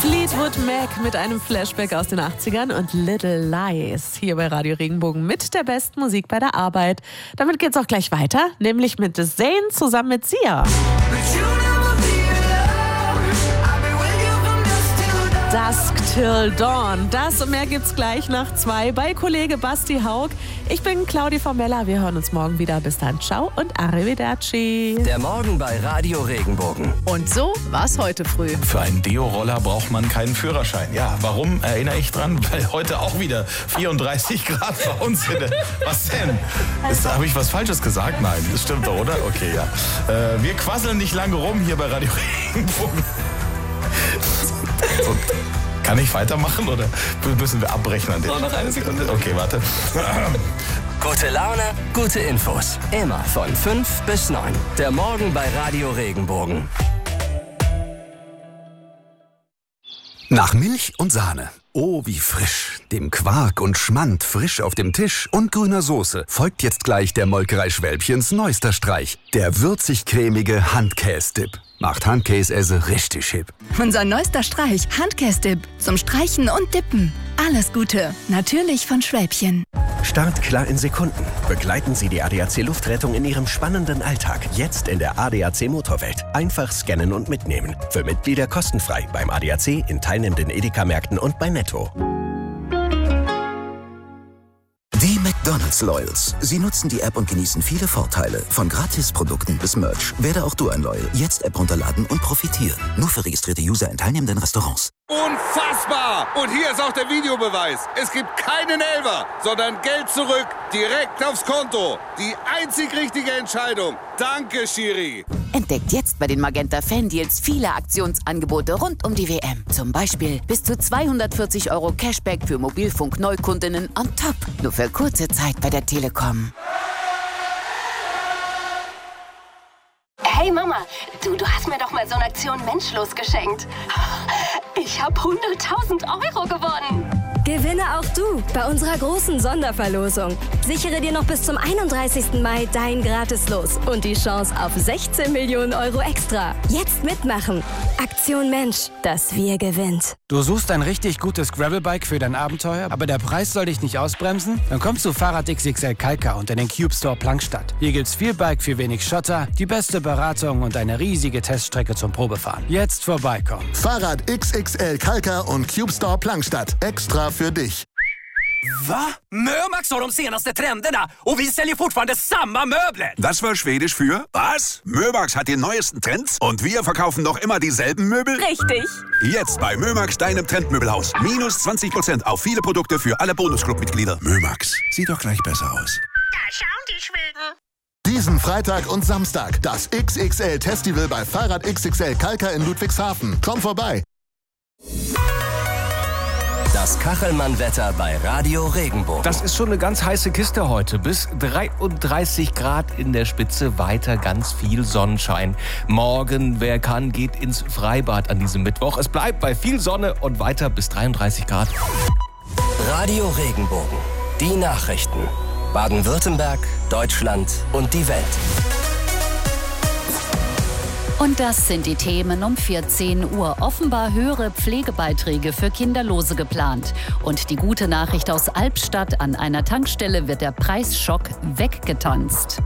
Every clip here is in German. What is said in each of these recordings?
Fleetwood Mac mit einem Flashback aus den 80ern und Little Lies hier bei Radio Regenbogen mit der besten Musik bei der Arbeit. Damit geht's auch gleich weiter, nämlich mit Zayn zusammen mit Sia. Dusk Till Dawn. Das und mehr gibt's gleich nach 2 bei Kollege Basti Haug. Ich bin Claudia Formella. Wir hören uns morgen wieder. Bis dann. Ciao und arrivederci. Der Morgen bei Radio Regenbogen. Und so war's heute früh. Für einen Deo-Roller braucht man keinen Führerschein. Ja, warum erinnere ich dran? Weil heute auch wieder 34 Grad bei uns sind. Was denn? Habe ich was Falsches gesagt? Nein, das stimmt doch, oder? Okay, ja. Wir quasseln nicht lange rum hier bei Radio Regenbogen. So, kann ich weitermachen oder müssen wir abbrechen an der? Noch eine Sekunde. Okay, warte. Gute Laune, gute Infos. Immer von 5 bis 9. Der Morgen bei Radio Regenbogen. Nach Milch und Sahne. Oh, wie frisch. Dem Quark und Schmand frisch auf dem Tisch und grüner Soße folgt jetzt gleich der Molkerei Schwälbchens neuester Streich. Der würzig-cremige Handkäse-Dip. Macht Handkäse richtig hip. Unser neuester Streich, Handkäse-Dip. Zum Streichen und Dippen. Alles Gute. Natürlich von Schwälbchen. Startklar in Sekunden. Begleiten Sie die ADAC Luftrettung in Ihrem spannenden Alltag. Jetzt in der ADAC Motorwelt. Einfach scannen und mitnehmen. Für Mitglieder kostenfrei beim ADAC, in teilnehmenden Edeka-Märkten und bei Netto. Die McDonald's Loyals. Sie nutzen die App und genießen viele Vorteile. Von Gratisprodukten bis Merch. Werde auch du ein Loyal. Jetzt App runterladen und profitieren. Nur für registrierte User in teilnehmenden Restaurants. Unfassbar! Und hier ist auch der Videobeweis. Es gibt keinen Elfer, sondern Geld zurück, direkt aufs Konto. Die einzig richtige Entscheidung. Danke, Schiri. Entdeckt jetzt bei den Magenta Fan-Deals viele Aktionsangebote rund um die WM. Zum Beispiel bis zu 240 € Cashback für Mobilfunk-Neukundinnen on top. Nur für kurze Zeit bei der Telekom. Hey Mama, du hast mir doch mal so eine Aktion Menschlos geschenkt. Ich habe 100.000 € gewonnen. Gewinne auch du bei unserer großen Sonderverlosung. Sichere dir noch bis zum 31. Mai dein Gratis-Los und die Chance auf 16 Millionen € extra. Jetzt mitmachen. Aktion Mensch, das Wir gewinnt. Du suchst ein richtig gutes Gravelbike für dein Abenteuer, aber der Preis soll dich nicht ausbremsen? Dann kommst zu Fahrrad XXL Kalka und in den Cube Store Plankstadt. Hier gibt's viel Bike für wenig Schotter, die beste Beratung und eine riesige Teststrecke zum Probefahren. Jetzt vorbeikommen. Fahrrad XXL Kalka und Cube Store Plankstadt. Extra för dich. Va? Mömax har de senaste trenderna och vi säljer fortfarande samma möbler. Das war Schwedisch für was? Mömax hat die neuesten Trends und wir verkaufen noch immer dieselben Möbel? Richtig. Jetzt bei Mömax, deinem Trendmöbelhaus. Minus 20% auf viele Produkte für alle Bonusclub-Mitglieder. Mömax, sieht doch gleich besser aus. Da schauen die Schweden. Diesen Freitag und Samstag das XXL Festival bei Fahrrad XXL Kalka in Ludwigshafen. Komm vorbei. Das Kachelmann-Wetter bei Radio Regenbogen. Das ist schon eine ganz heiße Kiste heute. Bis 33 Grad in der Spitze, weiter ganz viel Sonnenschein. Morgen, wer kann, geht ins Freibad an diesem Mittwoch. Es bleibt bei viel Sonne und weiter bis 33 Grad. Radio Regenbogen. Die Nachrichten. Baden-Württemberg, Deutschland und die Welt. Und das sind die Themen um 14 Uhr. Offenbar höhere Pflegebeiträge für Kinderlose geplant. Und die gute Nachricht aus Albstadt: An einer Tankstelle wird der Preisschock weggetanzt.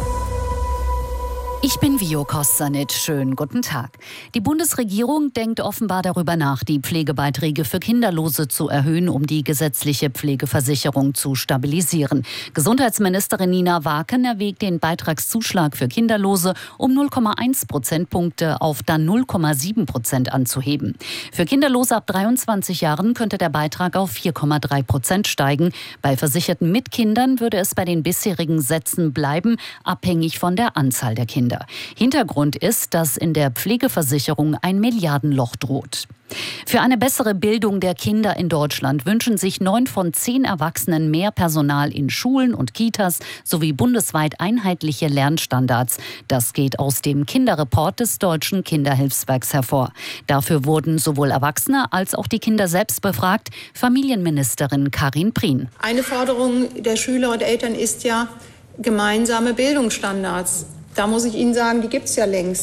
Ich bin Vio Kostanic. Schönen guten Tag. Die Bundesregierung denkt offenbar darüber nach, die Pflegebeiträge für Kinderlose zu erhöhen, um die gesetzliche Pflegeversicherung zu stabilisieren. Gesundheitsministerin Nina Waken erwägt, den Beitragszuschlag für Kinderlose um 0,1 Prozentpunkte auf dann 0,7% anzuheben. Für Kinderlose ab 23 Jahren könnte der Beitrag auf 4,3% steigen. Bei Versicherten mit Kindern würde es bei den bisherigen Sätzen bleiben, abhängig von der Anzahl der Kinder. Hintergrund ist, dass in der Pflegeversicherung ein Milliardenloch droht. Für eine bessere Bildung der Kinder in Deutschland wünschen sich 9 von 10 Erwachsenen mehr Personal in Schulen und Kitas sowie bundesweit einheitliche Lernstandards. Das geht aus dem Kinderreport des Deutschen Kinderhilfswerks hervor. Dafür wurden sowohl Erwachsene als auch die Kinder selbst befragt. Familienministerin Karin Prien. Eine Forderung der Schüler und Eltern ist ja gemeinsame Bildungsstandards. Da muss ich Ihnen sagen, die gibt es ja längst.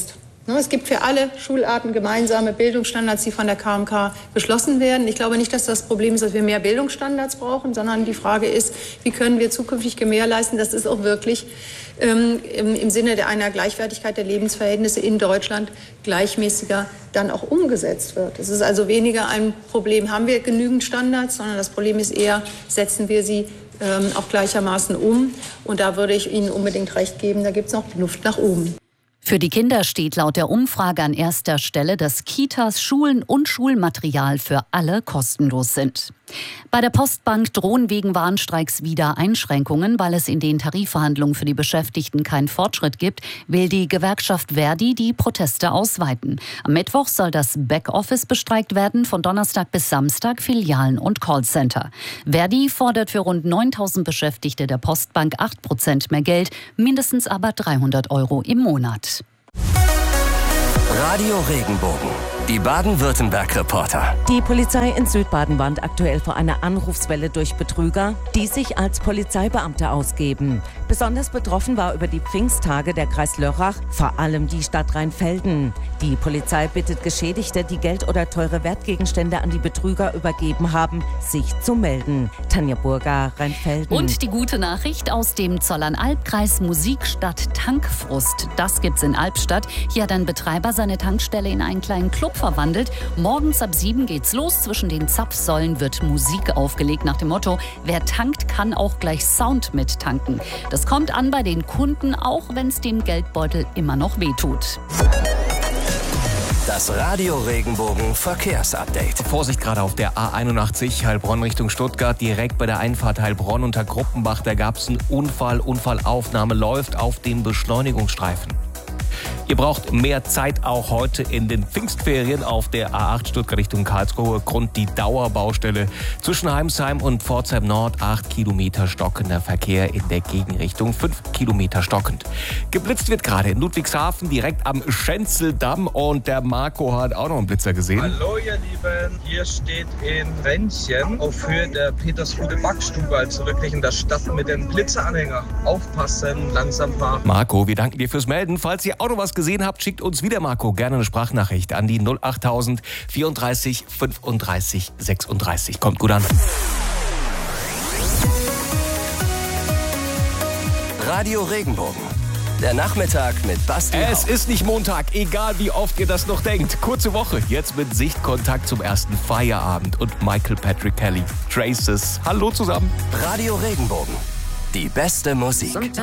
Es gibt für alle Schularten gemeinsame Bildungsstandards, die von der KMK beschlossen werden. Ich glaube nicht, dass das Problem ist, dass wir mehr Bildungsstandards brauchen, sondern die Frage ist, wie können wir zukünftig gewährleisten, dass es auch wirklich im Sinne einer Gleichwertigkeit der Lebensverhältnisse in Deutschland gleichmäßiger dann auch umgesetzt wird. Es ist also weniger ein Problem, haben wir genügend Standards, sondern das Problem ist eher, setzen wir sie auch gleichermaßen um. Und da würde ich Ihnen unbedingt recht geben, da gibt es noch Luft nach oben. Für die Kinder steht laut der Umfrage an erster Stelle, dass Kitas, Schulen und Schulmaterial für alle kostenlos sind. Bei der Postbank drohen wegen Warnstreiks wieder Einschränkungen. Weil es in den Tarifverhandlungen für die Beschäftigten keinen Fortschritt gibt, will die Gewerkschaft Verdi die Proteste ausweiten. Am Mittwoch soll das Backoffice bestreikt werden, von Donnerstag bis Samstag Filialen und Callcenter. Verdi fordert für rund 9.000 Beschäftigte der Postbank 8% mehr Geld, mindestens aber 300 € im Monat. Radio Regenbogen, die Baden-Württemberg-Reporter. Die Polizei in Südbaden warnt aktuell vor einer Anrufswelle durch Betrüger, die sich als Polizeibeamte ausgeben. Besonders betroffen war über die Pfingsttage der Kreis Lörrach, vor allem die Stadt Rheinfelden. Die Polizei bittet Geschädigte, die Geld oder teure Wertgegenstände an die Betrüger übergeben haben, sich zu melden. Tanja Burger, Rheinfelden. Und die gute Nachricht aus dem Zollernalb-Kreis: Musik statt Tankfrust. Das gibt's in Albstadt. Hier hat ein Betreiber seine Tankstelle in einen kleinen Club verwandelt. Morgens ab 7 geht's los. Zwischen den Zapfsäulen wird Musik aufgelegt nach dem Motto: Wer tankt, kann auch gleich Sound mit tanken. Das kommt an bei den Kunden, auch wenn es dem Geldbeutel immer noch wehtut. Das Radio Regenbogen Verkehrsupdate. Vorsicht gerade auf der A81 Heilbronn Richtung Stuttgart. Direkt bei der Einfahrt Heilbronn unter Gruppenbach, da gab es einen Unfall. Unfallaufnahme läuft auf dem Beschleunigungsstreifen. Ihr braucht mehr Zeit auch heute in den Pfingstferien auf der A8 Stuttgart Richtung Karlsruhe. Grund die Dauerbaustelle zwischen Heimsheim und Pforzheim Nord. 8 Kilometer stockender Verkehr in der Gegenrichtung. 5 Kilometer stockend. Geblitzt wird gerade in Ludwigshafen direkt am Schenzeldamm. Und der Marco hat auch noch einen Blitzer gesehen. Hallo ihr Lieben, hier steht in Rennchen auf Höhe der Petersrude Backstube, also wirklich in der Stadt mit dem Blitzeranhänger. Aufpassen, langsam fahren. Marco, wir danken dir fürs Melden. Falls ihr auch noch was gesehen habt, schickt uns wieder, Marco, gerne eine Sprachnachricht an die 08000 34 35 36. Kommt gut an. Radio Regenbogen. Der Nachmittag mit Basti. Es ist nicht Montag, egal wie oft ihr das noch denkt. Kurze Woche, jetzt mit Sichtkontakt zum ersten Feierabend und Michael Patrick Kelly. Traces. Hallo zusammen. Radio Regenbogen. Die beste Musik.